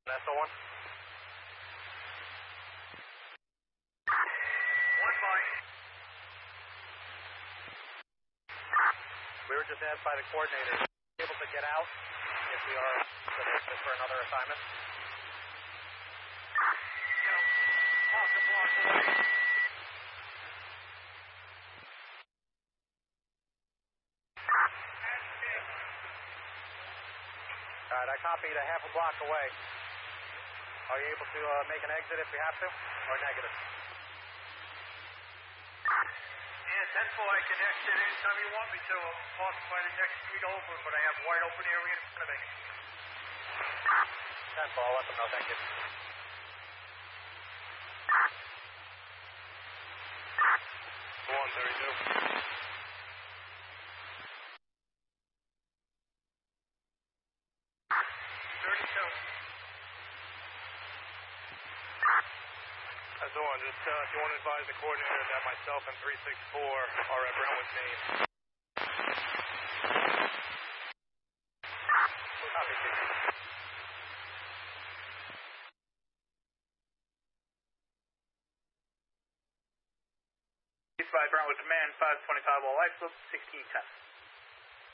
SO1. One bite. We were just asked by the coordinator, able to get out if we are selected for another assignment. Half a block away. All right, I copied a half a block away. Are you able to make an exit if we have to, or negative? Yeah, 10-4, I can exit anytime you want me to. I'm parked by the next street over, but I have wide open area in front of me. 10-4, I'll let them know, thank you. One 32. 32. That's the one. Just if you want to advise the coordinator that myself and 364 are at Brentwood Main. Copy, Chief. East by Brentwood Command, 525 all lights, 1610.